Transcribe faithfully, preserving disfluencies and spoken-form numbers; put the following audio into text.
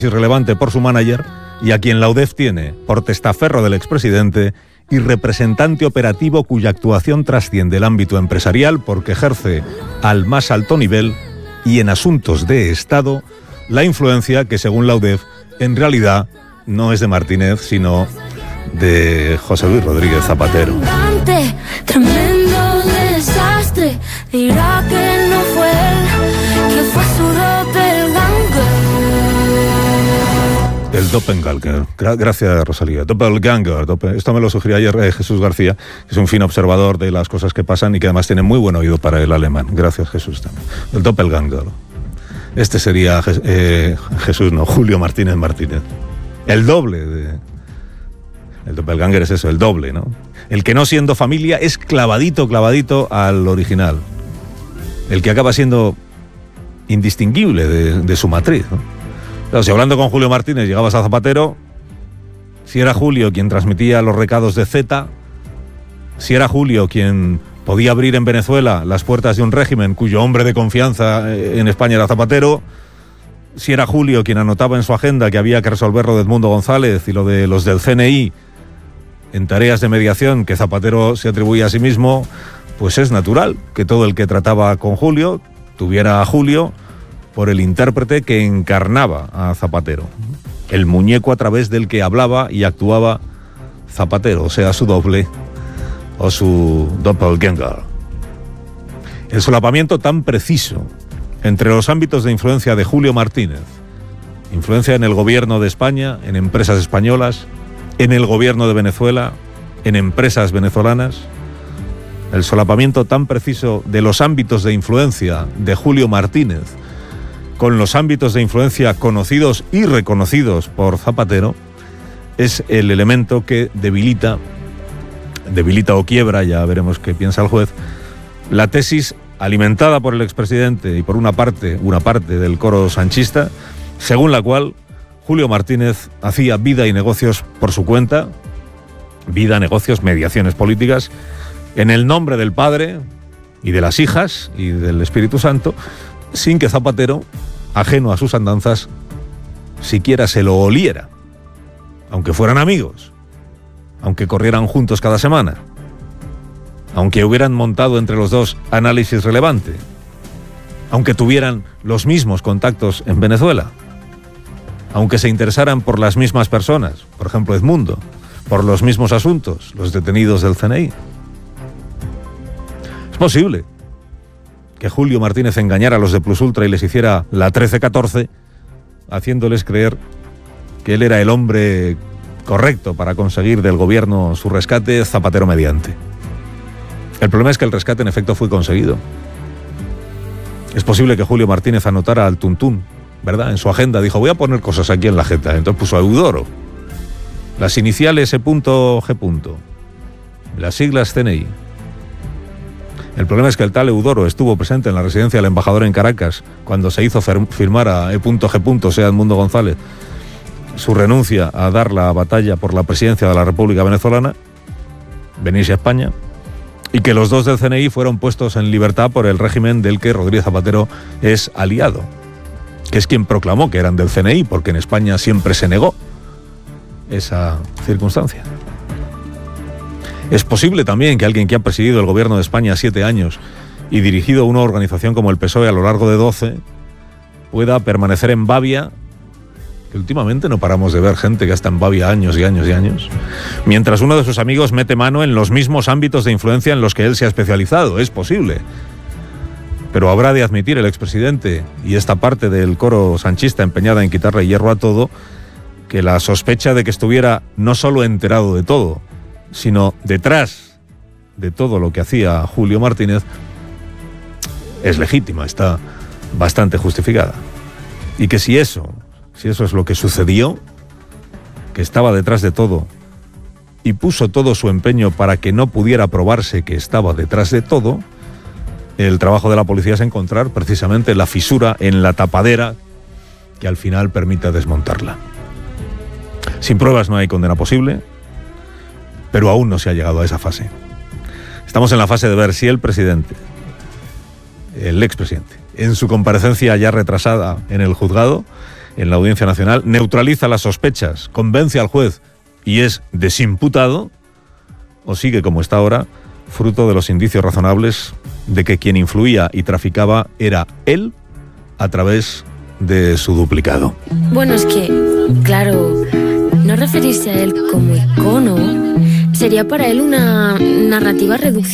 irrelevante por su manager y a quien la U D E F tiene por testaferro del expresidente y representante operativo cuya actuación trasciende el ámbito empresarial porque ejerce al más alto nivel y en asuntos de Estado la influencia que, según la U D E F, en realidad no es de Martínez, sino de José Luis Rodríguez Zapatero. Tremendo desastre, dirá que no fue él, que fue su doppelganger. El doppelganger. Gra- gracias, Rosalía. Doppelganger. Doppel... Esto me lo sugirió ayer eh, Jesús García, que es un fino observador de las cosas que pasan y que además tiene muy buen oído para el alemán. Gracias, Jesús. También. El doppelganger. Este sería eh, Jesús, no, Julio Martínez Martínez. El doble de... El doppelganger es eso, el doble, ¿no? El que no siendo familia es clavadito, clavadito al original. El que acaba siendo indistinguible de, de su matriz, ¿no? Claro, si hablando con Julio Martínez llegabas a Zapatero, si era Julio quien transmitía los recados de Z, si era Julio quien podía abrir en Venezuela las puertas de un régimen cuyo hombre de confianza en España era Zapatero, si era Julio quien anotaba en su agenda que había que resolver lo de Edmundo González y lo de los del C N I en tareas de mediación que Zapatero se atribuía a sí mismo, pues es natural que todo el que trataba con Julio tuviera a Julio por el intérprete que encarnaba a Zapatero, el muñeco a través del que hablaba y actuaba Zapatero, o sea, su doble o su doppelganger. El solapamiento tan preciso entre los ámbitos de influencia de Julio Martínez, influencia en el gobierno de España, en empresas españolas, en el gobierno de Venezuela, en empresas venezolanas, el solapamiento tan preciso de los ámbitos de influencia de Julio Martínez con los ámbitos de influencia conocidos y reconocidos por Zapatero, es el elemento que debilita, debilita o quiebra, ya veremos qué piensa el juez, la tesis alimentada por el expresidente y por una parte, una parte del coro sanchista, según la cual Julio Martínez hacía vida y negocios por su cuenta, vida, negocios, mediaciones políticas, en el nombre del Padre y de las hijas y del Espíritu Santo, sin que Zapatero, ajeno a sus andanzas, siquiera se lo oliera, aunque fueran amigos, aunque corrieran juntos cada semana, aunque hubieran montado entre los dos análisis relevante, aunque tuvieran los mismos contactos en Venezuela, aunque se interesaran por las mismas personas, por ejemplo Edmundo, por los mismos asuntos, los detenidos del C N I. Es posible que Julio Martínez engañara a los de Plus Ultra y les hiciera la trece catorce, haciéndoles creer que él era el hombre correcto para conseguir del gobierno su rescate, Zapatero mediante. El problema es que el rescate en efecto fue conseguido. Es posible que Julio Martínez anotara al tuntún, ¿verdad? En su agenda dijo, voy a poner cosas aquí en la jeta. Entonces puso a Eudoro, las iniciales E G, las siglas C N I. El problema es que el tal Eudoro estuvo presente en la residencia del embajador en Caracas cuando se hizo firmar a E G, o sea, Edmundo González, su renuncia a dar la batalla por la presidencia de la República Venezolana, venirse a España, y que los dos del C N I fueron puestos en libertad por el régimen del que Rodríguez Zapatero es aliado, que es quien proclamó que eran del C N I, porque en España siempre se negó esa circunstancia. Es posible también que alguien que ha presidido el gobierno de España siete años y dirigido una organización como el P S O E a lo largo de doce pueda permanecer en Babia, que últimamente no paramos de ver gente que está en Babia años y años y años, mientras uno de sus amigos mete mano en los mismos ámbitos de influencia en los que él se ha especializado. Es posible. Pero habrá de admitir el expresidente y esta parte del coro sanchista empeñada en quitarle hierro a todo, que la sospecha de que estuviera no solo enterado de todo, sino detrás de todo lo que hacía Julio Martínez, es legítima, está bastante justificada. Y que si eso, si eso es lo que sucedió, que estaba detrás de todo y puso todo su empeño para que no pudiera probarse que estaba detrás de todo, el trabajo de la policía es encontrar precisamente la fisura en la tapadera que al final permita desmontarla. Sin pruebas no hay condena posible, pero aún no se ha llegado a esa fase. Estamos en la fase de ver si el presidente, el expresidente, en su comparecencia ya retrasada en el juzgado, en la Audiencia Nacional, neutraliza las sospechas, convence al juez y es desimputado, o sigue como está ahora, fruto de los indicios razonables de que quien influía y traficaba era él a través de su duplicado. Bueno, es que, claro, no referirse a él como icono sería para él una narrativa reduccionista.